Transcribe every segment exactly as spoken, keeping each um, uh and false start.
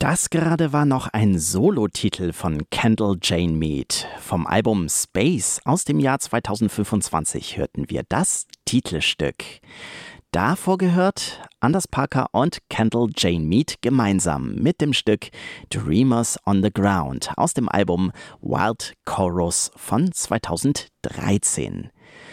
Das gerade war noch ein Solotitel von Kendall Jane Mead. Vom Album Space aus dem Jahr zweitausendfünfundzwanzig hörten wir das Titelstück. Davor gehört Anders Parker und Kendall Jane Mead gemeinsam mit dem Stück Dreamers on the Ground aus dem Album Wild Chorus von zweitausenddreizehn.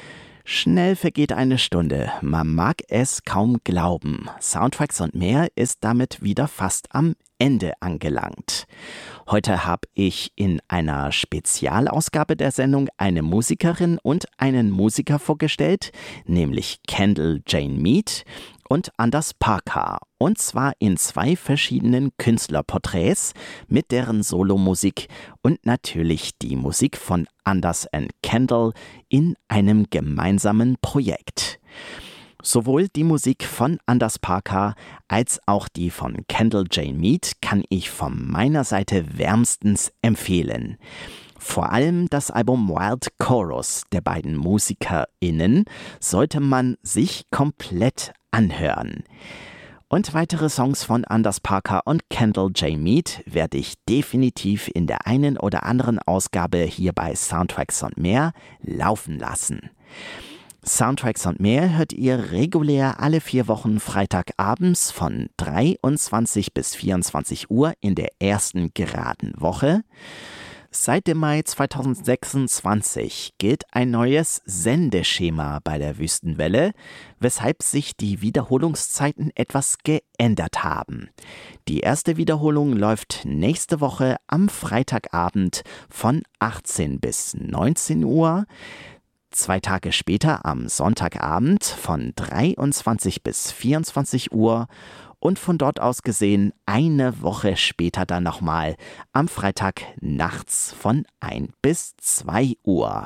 Schnell vergeht eine Stunde, man mag es kaum glauben. Soundtracks und mehr ist damit wieder fast am Ende angelangt. Heute habe ich in einer Spezialausgabe der Sendung eine Musikerin und einen Musiker vorgestellt, nämlich Kendall Jane Mead und Anders Parker. Und zwar in zwei verschiedenen Künstlerporträts mit deren Solomusik und natürlich die Musik von Anders und Kendall in einem gemeinsamen Projekt. Sowohl die Musik von Anders Parker als auch die von Kendall Jane Mead kann ich von meiner Seite wärmstens empfehlen. Vor allem das Album Wild Chorus der beiden MusikerInnen sollte man sich komplett anhören. Und weitere Songs von Anders Parker und Kendall Jane Mead werde ich definitiv in der einen oder anderen Ausgabe hier bei Soundtracks und mehr laufen lassen. Soundtracks und mehr hört ihr regulär alle vier Wochen Freitagabends von dreiundzwanzig bis vierundzwanzig Uhr in der ersten geraden Woche. Seit dem Mai zweitausendsechsundzwanzig gilt ein neues Sendeschema bei der Wüstenwelle, weshalb sich die Wiederholungszeiten etwas geändert haben. Die erste Wiederholung läuft nächste Woche am Freitagabend von achtzehn bis neunzehn Uhr. Zwei Tage später am Sonntagabend von dreiundzwanzig bis vierundzwanzig Uhr und von dort aus gesehen eine Woche später dann nochmal am Freitag nachts von ein bis zwei Uhr.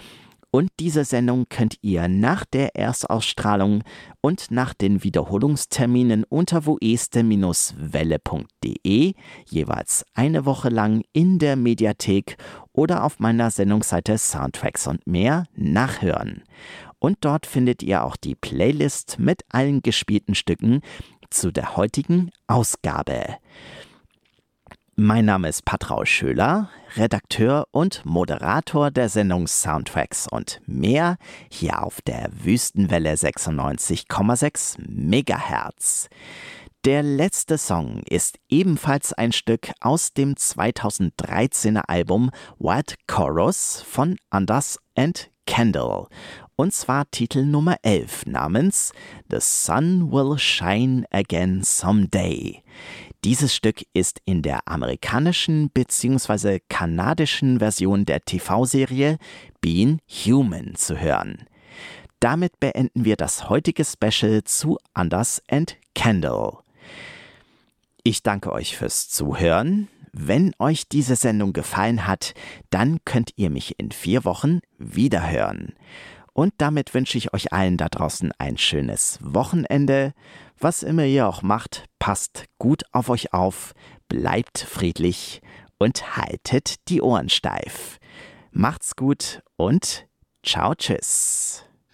Und diese Sendung könnt ihr nach der Erstausstrahlung und nach den Wiederholungsterminen unter woeste Welle punkt de jeweils eine Woche lang in der Mediathek oder auf meiner Sendungsseite Soundtracks und mehr nachhören. Und dort findet ihr auch die Playlist mit allen gespielten Stücken zu der heutigen Ausgabe. Mein Name ist Patraul Schöler, Redakteur und Moderator der Sendung Soundtracks und mehr hier auf der Wüstenwelle sechsundneunzig Komma sechs Megahertz. Der letzte Song ist ebenfalls ein Stück aus dem zweitausenddreizehner Album Wild Chorus von Anders und Kendall. Und zwar Titel Nummer elf namens The Sun Will Shine Again Someday. Dieses Stück ist in der amerikanischen bzw. kanadischen Version der T V-Serie Being Human zu hören. Damit beenden wir das heutige Special zu Anders und Kendall. Ich danke euch fürs Zuhören. Wenn euch diese Sendung gefallen hat, dann könnt ihr mich in vier Wochen wiederhören. Und damit wünsche ich euch allen da draußen ein schönes Wochenende. Was immer ihr auch macht, passt gut auf euch auf, bleibt friedlich und haltet die Ohren steif. Macht's gut und ciao, tschüss.